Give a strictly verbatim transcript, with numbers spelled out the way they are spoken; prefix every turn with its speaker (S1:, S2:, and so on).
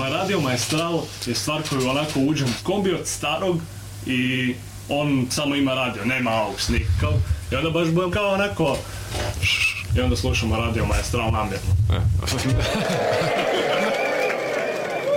S1: Ma Radio Maestral je stvar koju onako uđem u kombi od starog i on samo ima radio, nema aux nikakav. I onda baš budem kao onako i onda slušamo Radio Maestral namjerno.